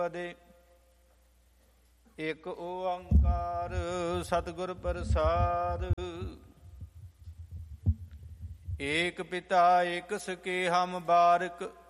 ਦੇ ਇਕ ਓੰਕਾਰ ਸਤਿਗੁਰ ਪ੍ਰਸਾਦ। ਏਕ ਪਿਤਾ ਏਕ ਸਕੇ ਹਮ ਬਾਰਕ